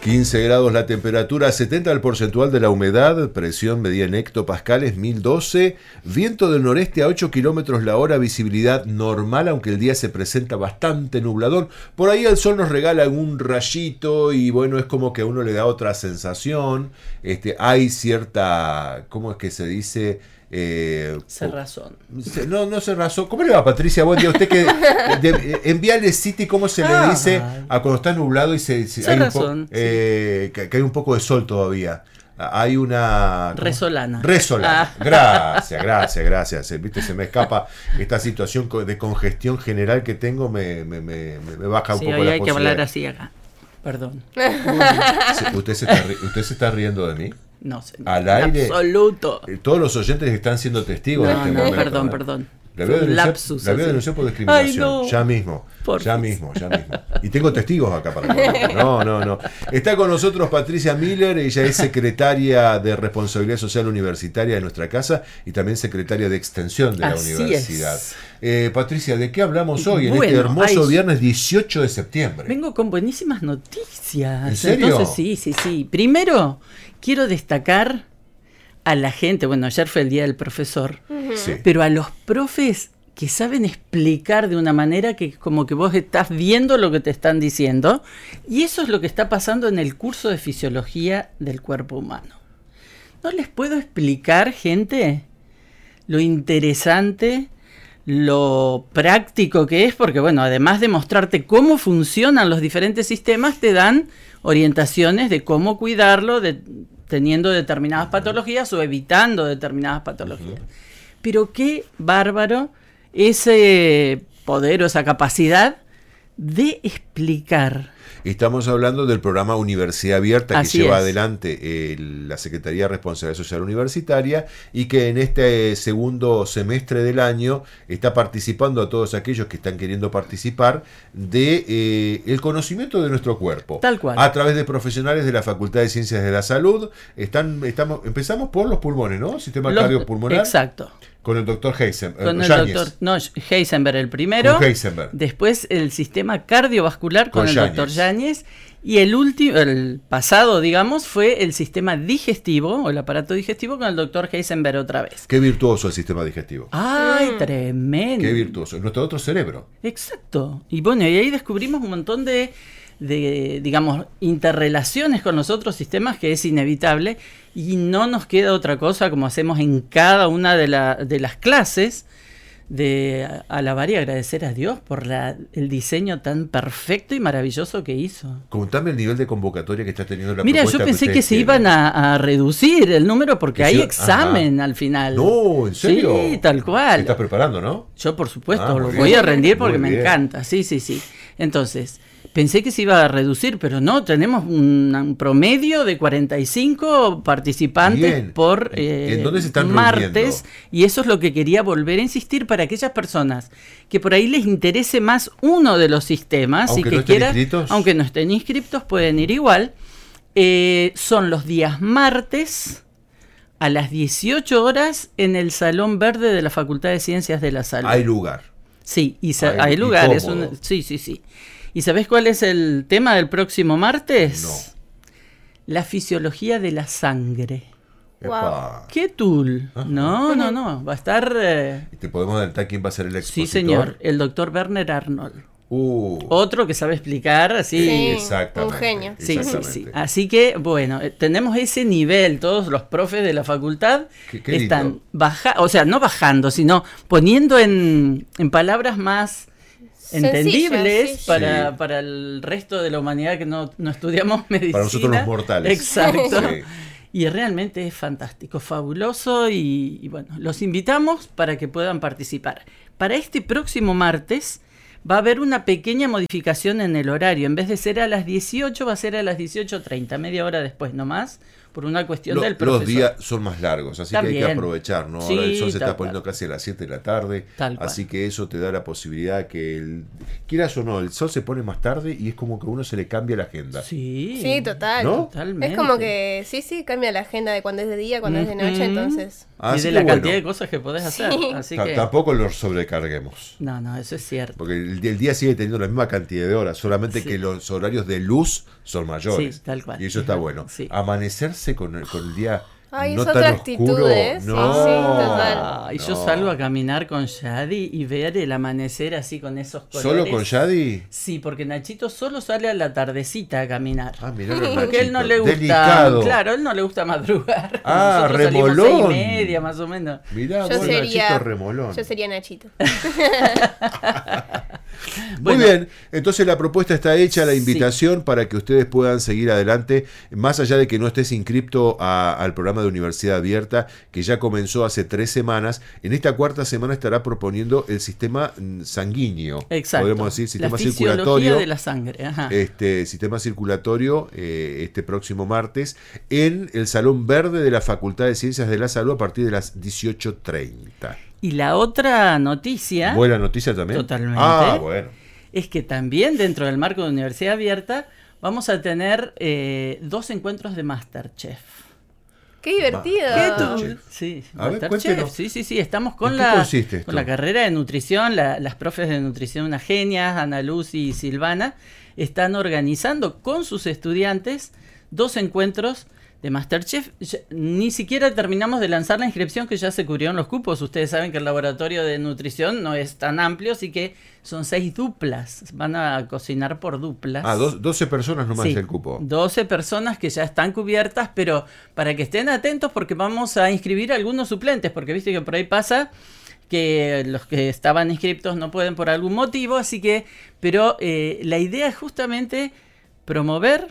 15 grados la temperatura, 70 el porcentual de la humedad, presión medida en hectopascales, 1012, viento del noreste a 8 kilómetros la hora, visibilidad normal, aunque el día se presenta bastante nubladón. Por ahí el sol nos regala un rayito y bueno, es como que a uno le da otra sensación. Hay cierta, ¿cómo es que se dice? Cerrazón. No cerrazón. ¿Cómo le va, Patricia? Buen día. Usted que en Viale City, ¿cómo se le dice a cuando está nublado y cerrazón, que hay un poco de sol todavía? Hay una... Resolana. Gracias. Viste, se me escapa esta situación de congestión general que tengo, me baja un poco la posibilidad. Sí, hay que hablar así acá. Perdón. ¿Usted se está riendo de mí? No, señor. Al aire. Absoluto. Todos los oyentes están siendo testigos de este momento. Perdón. La voy a denunciar por discriminación. Ay, no. Ya mismo. Y tengo testigos acá para hablar. No. Está con nosotros Patricia Miller. Ella es secretaria de Responsabilidad Social Universitaria de nuestra casa y también secretaria de Extensión de la universidad. Patricia, ¿de qué hablamos hoy en este hermoso viernes 18 de septiembre? Vengo con buenísimas noticias. ¿En serio? Entonces, sí. Primero, quiero destacar a la gente, bueno, ayer fue el Día del Profesor, sí, pero a los profes que saben explicar de una manera que como que vos estás viendo lo que te están diciendo, y eso es lo que está pasando en el curso de Fisiología del Cuerpo Humano. ¿No les puedo explicar, gente, lo interesante, lo práctico que es? Porque, bueno, además de mostrarte cómo funcionan los diferentes sistemas, te dan orientaciones de cómo cuidarlo, teniendo determinadas patologías o evitando determinadas patologías. Pero qué bárbaro ese poder o esa capacidad de explicar. Estamos hablando del programa Universidad Abierta que lleva es adelante la Secretaría de Responsabilidad Social Universitaria y que en este segundo semestre del año está participando a todos aquellos que están queriendo participar de el conocimiento de nuestro cuerpo. Tal cual. A través de profesionales de la Facultad de Ciencias de la Salud. Empezamos por los pulmones, ¿no? Sistema cardiopulmonar. Exacto. Con el doctor Heisenberg. Con el doctor Heisenberg el primero. Después el sistema cardiovascular con el doctor Yáñez. Y el pasado, digamos, fue el sistema digestivo o el aparato digestivo con el doctor Heisenberg otra vez. Qué virtuoso el sistema digestivo. ¡Ay, tremendo! Qué virtuoso. Nuestro otro cerebro. Exacto. Y bueno, y ahí descubrimos un montón de digamos, interrelaciones con los otros sistemas que es inevitable y no nos queda otra cosa, como hacemos en cada una de las clases, de alabar y agradecer a Dios por el diseño tan perfecto y maravilloso que hizo. Contame el nivel de convocatoria que está teniendo la propuesta. Mira, yo pensé que se iban a reducir el número porque hay examen al final. No, ¿en serio? Sí, tal cual. Te estás preparando, ¿no? Yo, por supuesto, lo voy a rendir porque me encanta. Sí. Entonces, pensé que se iba a reducir, pero no, tenemos un promedio de 45 participantes por ¿En dónde se están martes, reuniendo? Y eso es lo que quería volver a insistir para aquellas personas que por ahí les interese más uno de los sistemas aunque y que no estén quieran, inscritos. Aunque no estén inscriptos, pueden ir igual. Son los días martes a las 18 horas en el Salón Verde de la Facultad de Ciencias de la Salud. Hay lugar. Sí, hay lugar. Sí. ¿Y sabés cuál es el tema del próximo martes? No. La fisiología de la sangre. Wow. ¿Qué tool? No. Va a estar... ¿Te podemos adelantar quién va a ser el expositor? Sí, señor. El doctor Werner Arnold. Otro que sabe explicar así. Sí, exactamente. Un genio. Sí. Así que, bueno, tenemos ese nivel. Todos los profes de la facultad qué están no bajando, sino poniendo en palabras más entendibles para el resto de la humanidad que no estudiamos medicina. Para nosotros los mortales. Exacto. Sí. Y realmente es fantástico, fabuloso y bueno, los invitamos para que puedan participar. Para este próximo martes va a haber una pequeña modificación en el horario. En vez de ser a las 18 va a ser a las 18:30, media hora después nomás, por una cuestión del profesor. Los días son más largos, así También. que hay que aprovechar, ¿no? Sí, Ahora el sol se tal está poniendo cual. casi a las 7 de la tarde, Tal cual. así que eso te da la posibilidad que, quieras o no, el sol se pone más tarde y es como que a uno se le cambia la agenda. Sí, Sí, total. ¿No? totalmente. Es como que, sí, cambia la agenda de cuando es de día, cuando es de noche, entonces. Y Así de que la bueno, cantidad de cosas que podés hacer. Así que... tampoco los sobrecarguemos. No, eso es cierto. Porque el día sigue teniendo la misma cantidad de horas, solamente Sí. que los horarios de luz son mayores. Sí, tal cual. Y eso está bueno. Sí. Amanecerse con el día Ay, no es tan otra oscuro. actitud, ¿eh? Sí, No, sí, total. Y yo no. salgo a caminar con Shadi y ver el amanecer así con esos colores. ¿Solo con Yadi? Sí, porque Nachito solo sale a la tardecita a caminar. Ah, mirá, Porque a él no le gusta, Delicado. claro, a él no le gusta madrugar. Ah, Nosotros salimos remolón. 6:30 más o menos. Mirá, Yo vos, sería, Nachito Remolón. yo sería Nachito. Muy Bueno. bien, entonces la propuesta está hecha, la invitación para que ustedes puedan seguir adelante, más allá de que no estés inscripto al programa de Universidad Abierta, que ya comenzó hace 3 semanas. En esta 4ª semana estará proponiendo el sistema sanguíneo, Exacto. podemos decir, sistema la fisiología circulatorio. de la sangre. Ajá. Sistema circulatorio este próximo martes en el Salón Verde de la Facultad de Ciencias de la Salud a partir de las 18:30. Y la otra noticia ¿Buena noticia también? Totalmente. Ah, bueno. es que también dentro del marco de Universidad Abierta vamos a tener 2 encuentros de MasterChef. ¡Qué divertido! Masterchef. Sí, A ver, MasterChef. cuéntenos. Sí, estamos con ¿En qué consiste esto? con la carrera de nutrición, las profes de nutrición, unas genias, Ana Luz y Silvana, están organizando con sus estudiantes 2 encuentros de MasterChef. Ni siquiera terminamos de lanzar la inscripción, que ya se cubrieron los cupos. Ustedes saben que el laboratorio de nutrición no es tan amplio, así que son 6 duplas. Van a cocinar por duplas. 12 personas nomás Sí, el cupo. 12 personas que ya están cubiertas, pero para que estén atentos porque vamos a inscribir algunos suplentes, porque viste que por ahí pasa que los que estaban inscriptos no pueden por algún motivo, así que, pero la idea es justamente promover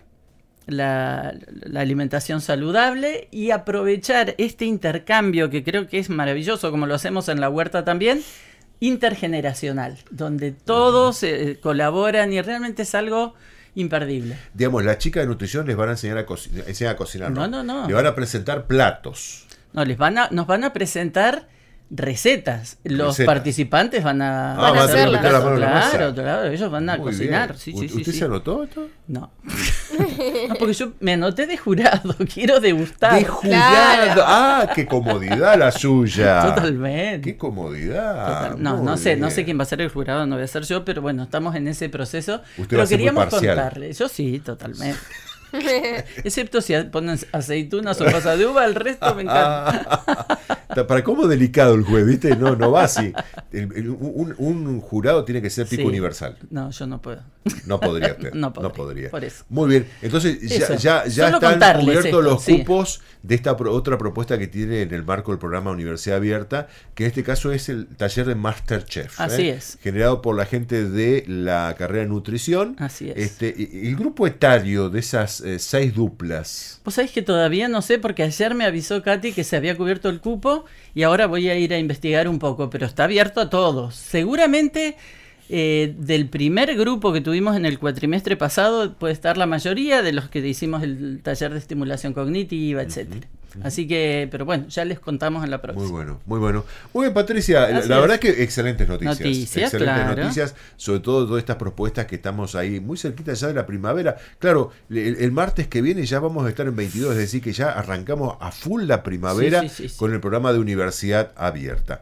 la alimentación saludable y aprovechar este intercambio que creo que es maravilloso, como lo hacemos en la huerta también, intergeneracional, donde todos colaboran y realmente es algo imperdible. Digamos, las chicas de nutrición les van a enseñar a cocinar. No. Le van a presentar platos. No, nos van a presentar recetas. Los Recetas. participantes van a van a hacer meter los la mano platos. en la masa. Claro, ellos van a Muy cocinar. bien. Sí, ¿Usted sí. se anotó esto? No. No, porque yo me anoté de jurado, quiero degustar. ¡De jurado! ¡Ah, qué comodidad la suya! Totalmente. ¡Qué comodidad! Total. No, Muy no sé bien. quién va a ser el jurado, no voy a ser yo, pero bueno, estamos en ese proceso. Usted Pero va a ser muy queríamos parcial. contarle. Yo sí, totalmente. Excepto si ponen aceitunas o pasas de uva, el resto me encanta. Para cómo delicado el juez, ¿viste? No va así. Un jurado tiene que ser pico Sí. universal. No, yo no puedo. No podría usted. No podría, por eso. Muy bien. Entonces Eso. ya Solo están contarles cubiertos esto, los sí. cupos de esta otra propuesta que tiene en el marco del programa Universidad Abierta, que en este caso es el taller de MasterChef. Así es. Generado por la gente de la carrera de nutrición. Así es. El grupo etario de esas 6 duplas. Vos sabés que todavía no sé, porque ayer me avisó Katy que se había cubierto el cupo y ahora voy a ir a investigar un poco, pero está abierto a todos. Seguramente del primer grupo que tuvimos en el cuatrimestre pasado puede estar la mayoría de los que hicimos el taller de estimulación cognitiva, etcétera. Así que, pero bueno, ya les contamos en la próxima. Muy bueno, muy bueno. Muy bien, Patricia, Así la es. verdad que excelentes noticias. Noticias, Excelentes claro. noticias, sobre todo todas estas propuestas que estamos ahí muy cerquita ya de la primavera. Claro, el martes que viene ya vamos a estar en 22, es decir, que ya arrancamos a full la primavera Sí. con el programa de Universidad Abierta.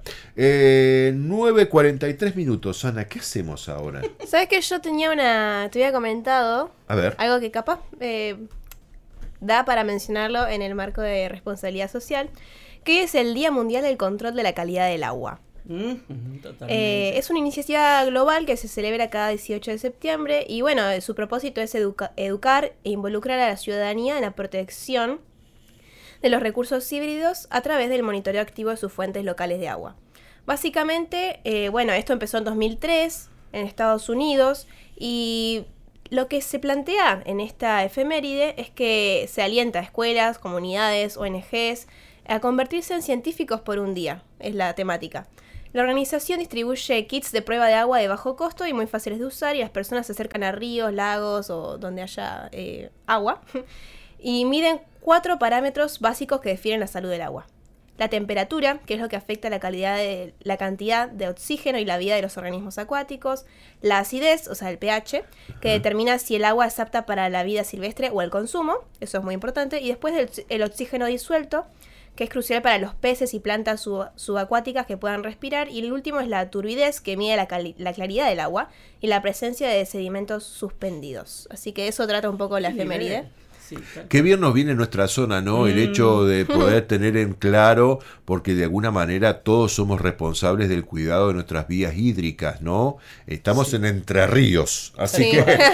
9:43 minutos, Ana, ¿qué hacemos ahora? ¿Sabes que yo te había comentado A ver. algo que capaz da para mencionarlo en el marco de responsabilidad social, que es el Día Mundial del Control de la Calidad del Agua. Totalmente. Es una iniciativa global que se celebra cada 18 de septiembre y bueno, su propósito es educar e involucrar a la ciudadanía en la protección de los recursos hídricos a través del monitoreo activo de sus fuentes locales de agua. Básicamente, esto empezó en 2003 en Estados Unidos y lo que se plantea en esta efeméride es que se alienta a escuelas, comunidades, ONGs a convertirse en científicos por un día, es la temática. La organización distribuye kits de prueba de agua de bajo costo y muy fáciles de usar y las personas se acercan a ríos, lagos o donde haya agua y miden 4 parámetros básicos que definen la salud del agua. La temperatura, que es lo que afecta la cantidad de oxígeno y la vida de los organismos acuáticos. La acidez, o sea, el pH, que determina si el agua es apta para la vida silvestre o el consumo. Eso es muy importante. Y después el oxígeno disuelto, que es crucial para los peces y plantas subacuáticas que puedan respirar. Y el último es la turbidez, que mide la claridad del agua y la presencia de sedimentos suspendidos. Así que eso trata un poco la efeméride. Sí, claro. Qué bien nos viene nuestra zona, ¿no? El hecho de poder tener en claro, porque de alguna manera todos somos responsables del cuidado de nuestras vías hídricas, ¿no? Estamos en Entre Ríos, así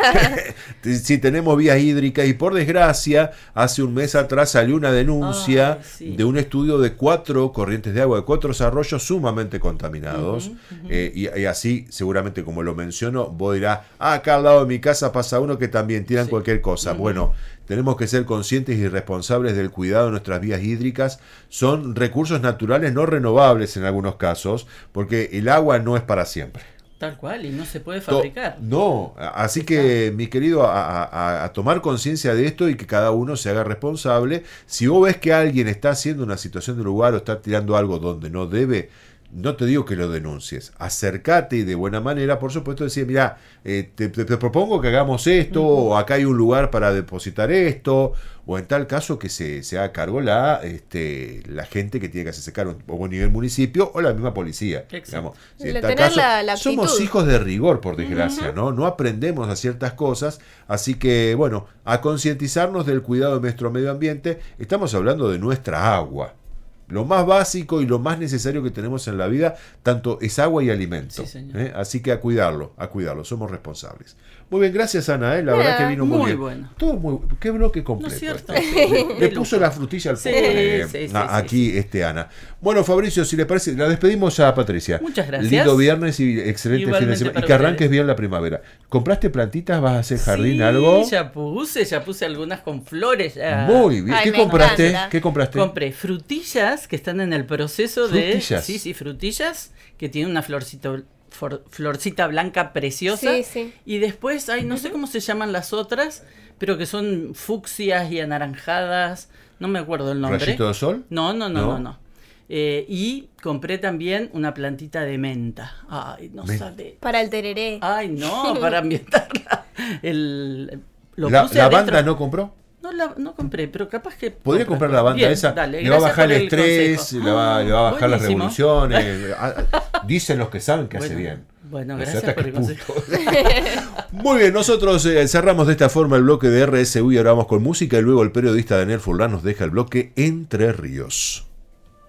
que si tenemos vías hídricas, y por desgracia, hace un mes atrás salió una denuncia de un estudio de 4 corrientes de agua, de 4 arroyos sumamente contaminados, y así, seguramente como lo menciono, vos dirás, acá al lado de mi casa pasa uno que también tiran cualquier cosa. Bueno, tenemos que ser conscientes y responsables del cuidado de nuestras vías hídricas. Son recursos naturales no renovables en algunos casos, porque el agua no es para siempre. Tal cual, y no se puede fabricar. No, así que, mi querido, a tomar conciencia de esto y que cada uno se haga responsable. Si vos ves que alguien está haciendo una situación del lugar o está tirando algo donde no debe, no te digo que lo denuncies, acércate y de buena manera, por supuesto, decir, mira, te propongo que hagamos esto, o acá hay un lugar para depositar esto, o en tal caso que se haga cargo la gente que tiene que hacerse cargo, o a nivel municipio, o la misma policía. Digamos. Si en tal caso, somos hijos de rigor, por desgracia, ¿no? No aprendemos a ciertas cosas, así que, bueno, a concientizarnos del cuidado de nuestro medio ambiente. Estamos hablando de nuestra agua. Lo más básico y lo más necesario que tenemos en la vida, tanto es agua y alimento. Sí, así que a cuidarlo, somos responsables. Muy bien, gracias Ana, la verdad que vino muy bien. Bueno. Todo muy qué bloque completo. ¿No es cierto? Le puso la frutilla al pobre aquí Ana. Bueno, Fabricio, si le parece, la despedimos a Patricia. Muchas gracias. Lindo viernes y excelente Igualmente fin de semana. Y que ustedes. arranques bien la primavera. ¿Compraste plantitas? ¿Vas a hacer jardín, algo? Ya puse algunas con flores. Ya. Muy bien. Ay, ¿Qué compraste? encanta. ¿Qué compraste? Compré frutillas que están en el proceso ¿Frutillas? de... frutillas que tienen una florcita blanca preciosa. Sí. Y después hay, no sé cómo se llaman las otras, pero que son fucsias y anaranjadas. No me acuerdo el nombre. ¿Rayito de sol? No. Y compré también una plantita de menta. Ay, no sabe. Para el tereré. Ay, no, para ambientarla. ¿La banda no compró? No compré, pero capaz que... Podría comprar la banda Bien, esa, dale, le va a bajar gracias el por el estrés, consejo. le va a bajar las Buenísimo. revoluciones. Dicen los que saben que hace bien. Bueno, No sé gracias hasta por qué el consejo. punto. Muy bien, nosotros cerramos de esta forma el bloque de RSU y ahora vamos con música y luego el periodista Daniel Furlan nos deja el bloque Entre Ríos.